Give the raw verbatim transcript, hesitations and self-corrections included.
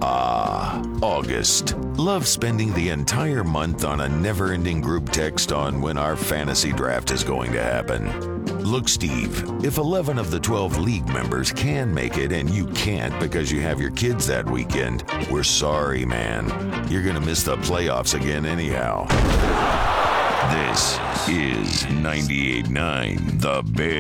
Ah, August. Love spending the entire month on a never-ending group text on when our fantasy draft is going to happen. Look, Steve, if eleven of the twelve league members can make it and you can't because you have your kids that weekend, we're sorry, man. You're going to miss the playoffs again anyhow. This is ninety-eight point nine The Biz.